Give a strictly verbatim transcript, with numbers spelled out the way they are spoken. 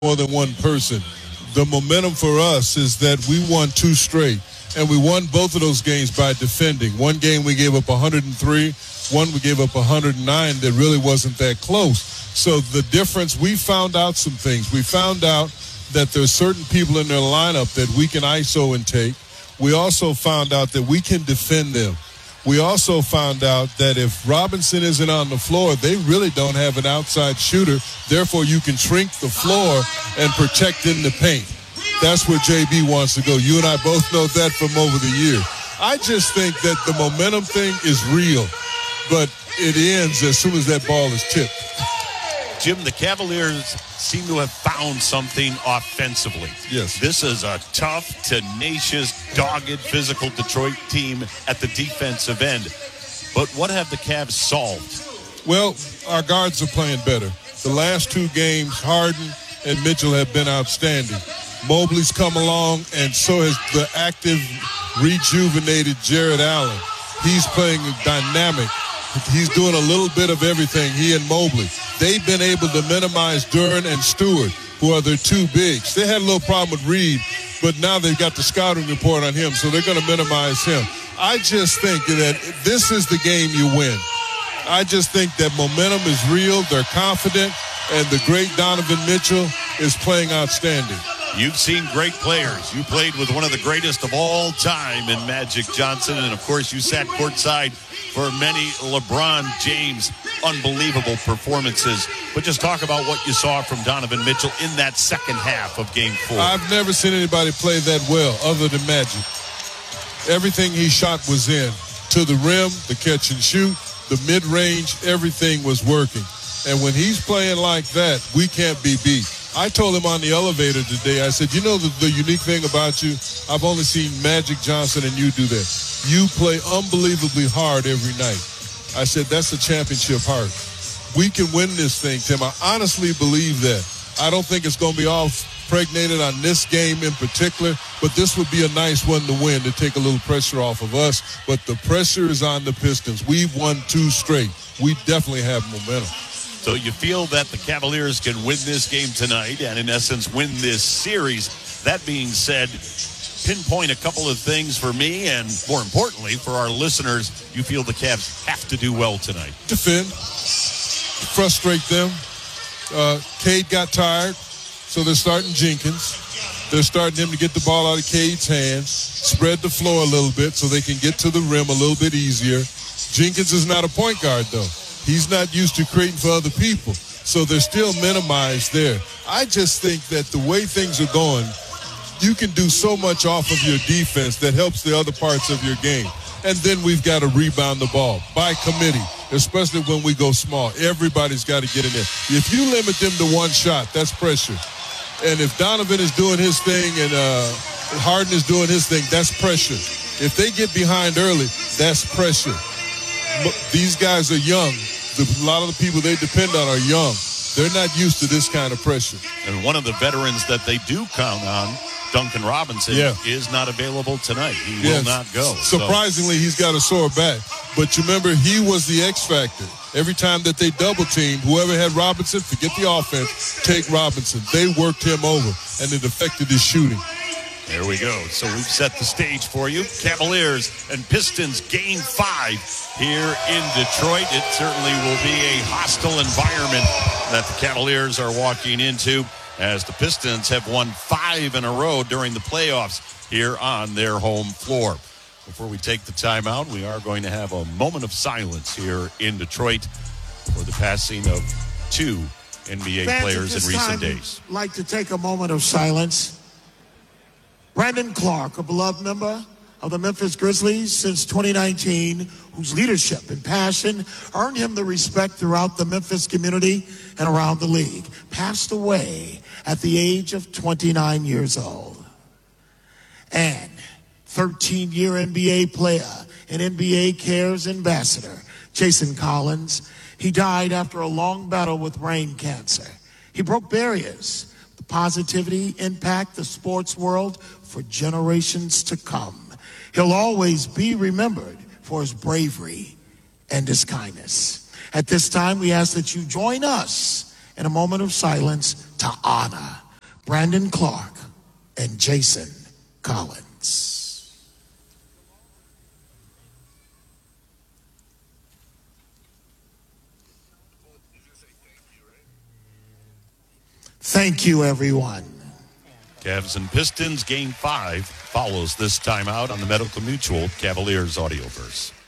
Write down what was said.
more than one person. The momentum for us is that we won two straight, and we won both of those games by defending. One game we gave up one hundred three, one we gave up one hundred nine that really wasn't that close. So the difference, we found out some things. We found out that there's certain people in their lineup that we can I S O and take. We also found out that we can defend them. We also found out that if Robinson isn't on the floor, they really don't have an outside shooter. Therefore, you can shrink the floor and protect in the paint. That's where J B wants to go. You and I both know that from over the years. I just think that the momentum thing is real, but it ends as soon as that ball is tipped. Jim, the Cavaliers seem to have found something offensively. Yes. This is a tough, tenacious, dogged, physical Detroit team at the defensive end. But what have the Cavs solved? Well, our guards are playing better. The last two games, Harden and Mitchell have been outstanding. Mobley's come along, and so has the active, rejuvenated Jared Allen. He's playing dynamic. He's doing a little bit of everything, he and Mobley. They've been able to minimize Duren and Stewart, who are their two bigs. They had a little problem with Reed, but now they've got the scouting report on him, so they're going to minimize him. I just think that this is the game you win. I just think that momentum is real, they're confident, and the great Donovan Mitchell is playing outstanding. You've seen great players. You played with one of the greatest of all time in Magic Johnson, and of course you sat courtside for many LeBron James unbelievable performances. But just talk about what you saw from Donovan Mitchell in that second half of Game Four. I've never seen anybody play that well other than Magic. Everything he shot was in. To the rim, the catch and shoot, the mid-range, everything was working. And when he's playing like that, we can't be beat. I told him on the elevator today, I said, you know the, the unique thing about you? I've only seen Magic Johnson and you do that. You play unbelievably hard every night. I said, that's a championship heart. We can win this thing, Tim. I honestly believe that. I don't think it's going to be all pregnated on this game in particular, but this would be a nice one to win to take a little pressure off of us. But the pressure is on the Pistons. We've won two straight. We definitely have momentum. So you feel that the Cavaliers can win this game tonight and, in essence, win this series. That being said, pinpoint a couple of things for me and, more importantly, for our listeners, you feel the Cavs have to do well tonight. Defend. Frustrate them. Uh, Cade got tired, so they're starting Jenkins. They're starting him to get the ball out of Cade's hands, spread the floor a little bit so they can get to the rim a little bit easier. Jenkins is not a point guard, though. He's not used to creating for other people, so they're still minimized there. I just think that the way things are going, you can do so much off of your defense that helps the other parts of your game. And then we've got to rebound the ball by committee, especially when we go small. Everybody's got to get in there. If you limit them to one shot, that's pressure. And if Donovan is doing his thing and uh, Harden is doing his thing, that's pressure. If they get behind early, that's pressure. These guys are young. The, a lot of the people they depend on are young. They're not used to this kind of pressure. And one of the veterans that they do count on, Duncan Robinson, yeah. is not available tonight. He yes. will not go. Surprisingly, so. He's got a sore back. But you remember, he was the X factor. Every time that they double-teamed, whoever had Robinson, forget the offense, take Robinson. They worked him over, and it affected his shooting. There we go. So we've set the stage for you. Cavaliers and Pistons game five here in Detroit. It certainly will be a hostile environment that the Cavaliers are walking into as the Pistons have won five in a row during the playoffs here on their home floor. Before we take the timeout, we are going to have a moment of silence here in Detroit for the passing of two N B A Fans players in recent time, days. I'd like to take a moment of silence. Brandon Clarke, a beloved member of the Memphis Grizzlies since twenty nineteen, whose leadership and passion earned him the respect throughout the Memphis community and around the league, passed away at the age of twenty-nine years old. And thirteen-year N B A player and N B A Cares ambassador, Jason Collins, he died after a long battle with brain cancer. He broke barriers, the positivity impact the sports world for generations to come. He'll always be remembered for his bravery and his kindness. At this time, we ask that you join us in a moment of silence to honor Brandon Clark, and Jason Collins. Thank you, everyone. Cavs and Pistons game five follows this timeout on the Medical Mutual Cavaliers Audioverse.